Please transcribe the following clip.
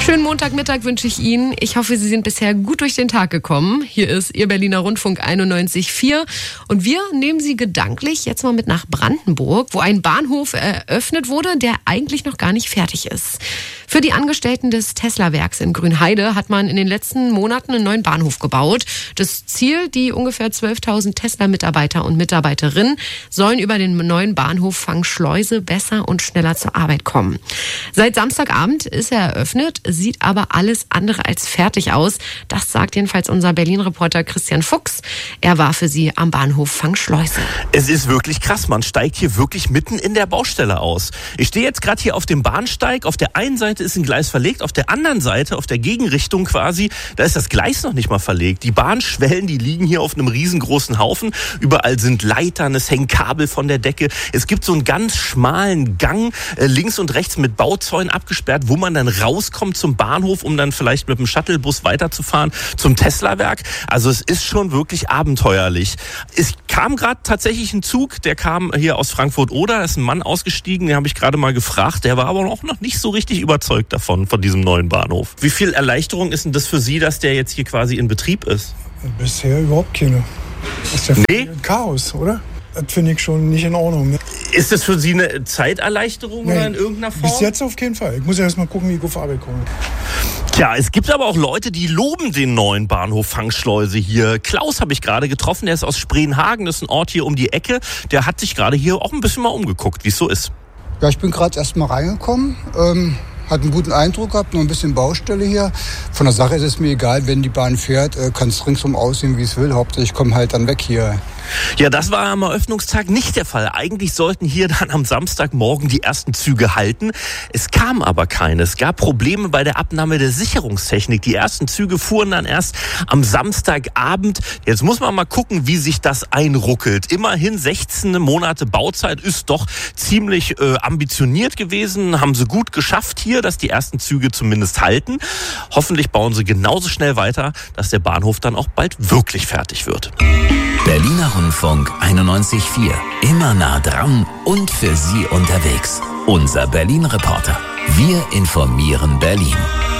Schönen Montagmittag wünsche ich Ihnen. Ich hoffe, Sie sind bisher gut durch den Tag gekommen. Hier ist Ihr Berliner Rundfunk 91.4 und wir nehmen Sie gedanklich jetzt mal mit nach Brandenburg, wo ein Bahnhof eröffnet wurde, der eigentlich noch gar nicht fertig ist. Für die Angestellten des Tesla-Werks in Grünheide hat man in den letzten Monaten einen neuen Bahnhof gebaut. Das Ziel, die ungefähr 12.000 Tesla-Mitarbeiter und Mitarbeiterinnen sollen über den neuen Bahnhof Fangschleuse besser und schneller zur Arbeit kommen. Seit Samstagabend ist er eröffnet, sieht aber alles andere als fertig aus. Das sagt jedenfalls unser Berlin-Reporter Christian Fuchs. Er war für Sie am Bahnhof Fangschleuse. Es ist wirklich krass, man steigt hier wirklich mitten in der Baustelle aus. Ich stehe jetzt gerade hier auf dem Bahnsteig. Auf der einen Seite ist ein Gleis verlegt, auf der anderen Seite, auf der Gegenrichtung quasi, da ist das Gleis noch nicht mal verlegt. Die Bahnschwellen, die liegen hier auf einem riesengroßen Haufen. Überall sind Leitern, es hängen Kabel von der Decke. Es gibt so einen ganz schmalen Gang, links und rechts mit Bauzäunen abgesperrt, wo man dann rauskommt zum Bahnhof, um dann vielleicht mit dem Shuttlebus weiterzufahren zum Tesla-Werk. Also es ist schon wirklich abenteuerlich. Es kam gerade tatsächlich ein Zug, der kam hier aus Frankfurt-Oder, da ist ein Mann ausgestiegen, den habe ich gerade mal gefragt, der war aber auch noch nicht so richtig überzeugt davon, von diesem neuen Bahnhof. Wie viel Erleichterung ist denn das für Sie, dass der jetzt hier quasi in Betrieb ist? Bisher überhaupt keine. Das ist ja ein Chaos, oder? Das finde ich schon nicht in Ordnung. Ne? Ist das für Sie eine Zeiterleichterung oder in irgendeiner Form? Bis jetzt auf keinen Fall. Ich muss ja erst mal gucken, wie ich auf Arbeit komme. Tja, es gibt aber auch Leute, die loben den neuen Bahnhof Fangschleuse hier. Klaus habe ich gerade getroffen, der ist aus Spreenhagen, das ist ein Ort hier um die Ecke. Der hat sich gerade hier auch ein bisschen mal umgeguckt, wie es so ist. Ja, ich bin gerade erst mal reingekommen. Hat einen guten Eindruck gehabt, noch ein bisschen Baustelle hier. Von der Sache ist es mir egal, wenn die Bahn fährt, kann es ringsum aussehen, wie es will. Hauptsächlich ich komme halt dann weg hier. Ja, das war am Eröffnungstag nicht der Fall. Eigentlich sollten hier dann am Samstagmorgen die ersten Züge halten. Es kam aber keine. Es gab Probleme bei der Abnahme der Sicherungstechnik. Die ersten Züge fuhren dann erst am Samstagabend. Jetzt muss man mal gucken, wie sich das einruckelt. Immerhin 16 Monate Bauzeit ist doch ziemlich ambitioniert gewesen. Haben sie gut geschafft hier, dass die ersten Züge zumindest halten. Hoffentlich bauen sie genauso schnell weiter, dass der Bahnhof dann auch bald wirklich fertig wird. Berliner Rundfunk 91.4. Immer nah dran und für Sie unterwegs. Unser Berlin-Reporter. Wir informieren Berlin.